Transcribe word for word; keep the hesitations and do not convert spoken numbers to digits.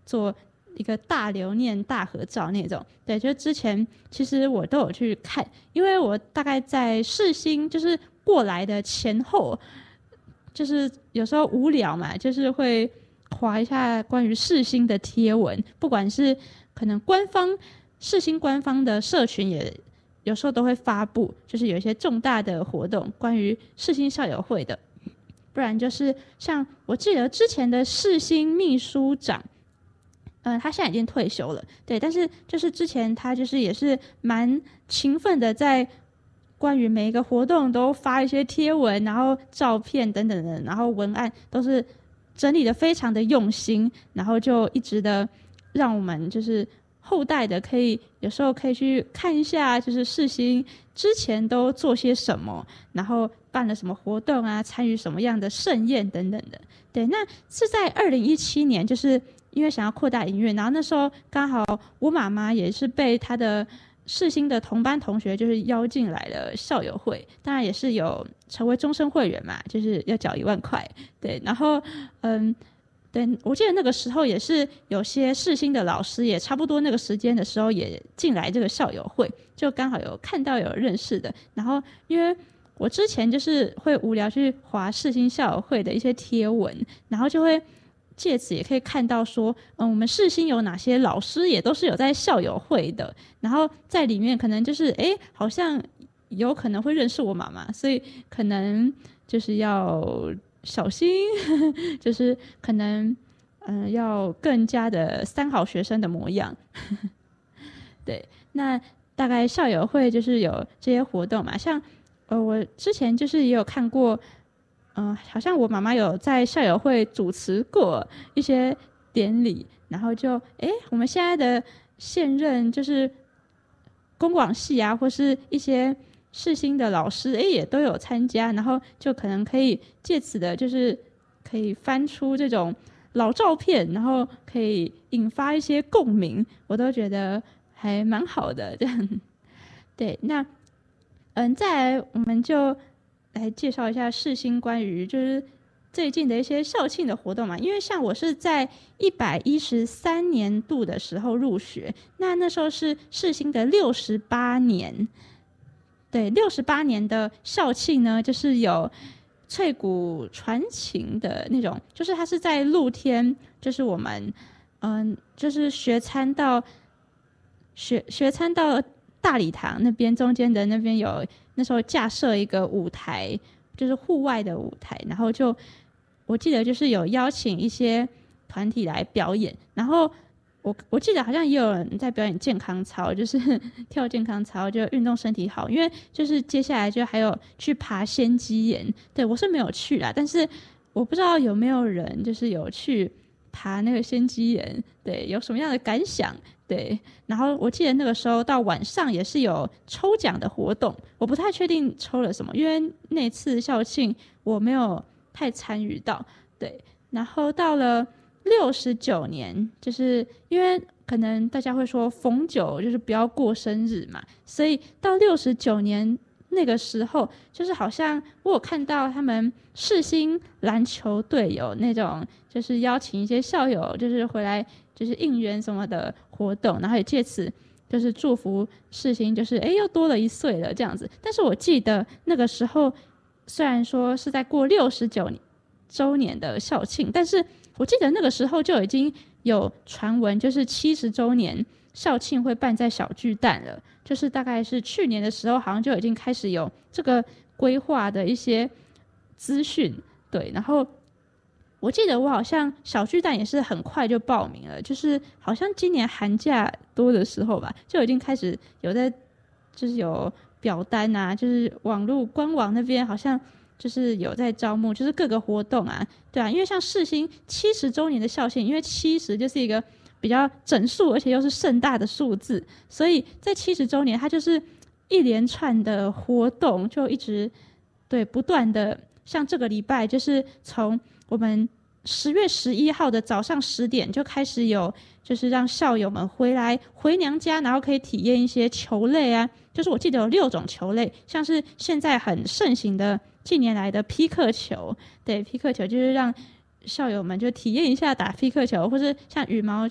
做一个大留念大合照那种。对，就之前其实我都有去看，因为我大概在世新就是过来的前后，就是有时候无聊嘛，就是会滑一下关于世新的贴文，不管是可能官方世新官方的社群也有时候都会发布，就是有一些重大的活动关于世新校友会的，不然就是像我记得之前的世新秘书长，嗯、呃，他现在已经退休了，对，但是就是之前他就是也是蛮勤奋的，在关于每一个活动都发一些贴文，然后照片等等的，然后文案都是整理的非常的用心，然后就一直的让我们就是后代的可以有时候可以去看一下，就是世新之前都做些什么，然后办了什么活动啊，参与什么样的盛宴等等的。对，那是在二零一七年，就是因为想要扩大营运，然后那时候刚好我妈妈也是被她的世新的同班同学就是邀进来了校友会，当然也是有成为终身会员嘛，就是要缴一万块。对，然后嗯。对，我记得那个时候也是有些世新的老师也差不多那个时间的时候也进来这个校友会，就刚好有看到有认识的。然后因为我之前就是会无聊去滑世新校友会的一些贴文，然后就会借此也可以看到说，嗯，我们世新有哪些老师也都是有在校友会的，然后在里面可能就是哎，好像有可能会认识我妈妈，所以可能就是要小心，就是可能嗯、呃、要更加的三好学生的模样。对，那大概校友会就是有这些活动嘛，像呃我之前就是也有看过，嗯、呃，好像我妈妈有在校友会主持过一些典礼，然后就哎我们现在的现任就是公广系啊，或是一些世新的老师诶也都有参加，然后就可能可以借此的就是可以翻出这种老照片，然后可以引发一些共鸣，我都觉得还蛮好的这样。对，那嗯，再来我们就来介绍一下世新关于就是最近的一些校庆的活动嘛，因为像我是在一百一十三年度的时候入学，那那时候是世新的六十八年。对，六十八年的校庆呢，就是有翠谷传情的那种，就是它是在露天，就是我们嗯，就是学餐到学学餐到大礼堂那边中间的那边有那时候架设一个舞台，就是户外的舞台，然后就我记得就是有邀请一些团体来表演，然后我我记得好像也有人在表演健康操，就是跳健康操，就运动身体好。因为就是接下来就还有去爬仙鸡岩，对，我是没有去啦，但是我不知道有没有人就是有去爬那个仙鸡岩，对，有什么样的感想？对，然后我记得那个时候到晚上也是有抽奖的活动，我不太确定抽了什么，因为那次校庆我没有太参与到。对，然后到了六十九年，就是因为可能大家会说逢九就是不要过生日嘛，所以到六十九年那个时候，就是好像我有看到他们世新篮球队有那种就是邀请一些校友就是回来就是应援什么的活动，然后也借此就是祝福世新就是哎又多了一岁了这样子。但是我记得那个时候虽然说是在过六十九周年的校庆，但是我记得那个时候就已经有传闻，就是七十周年校庆会办在小巨蛋了，就是大概是去年的时候，好像就已经开始有这个规划的一些资讯。对，然后我记得我好像小巨蛋也是很快就报名了，就是好像今年寒假多的时候吧，就已经开始有在就是有表单啊，就是网络官网那边好像就是有在招募，就是各个活动啊，对啊，因为像世新七十周年的校庆，因为七十就是一个比较整数，而且又是盛大的数字，所以在七十周年，它就是一连串的活动，就一直对不断的，像这个礼拜就是从我们十月十一号的早上十点就开始有，就是让校友们回来回娘家，然后可以体验一些球类啊，就是我记得有六种球类，像是现在很盛行的近年来的匹克球，对，匹克球就是让校友们就体验一下打匹克球，或是像羽毛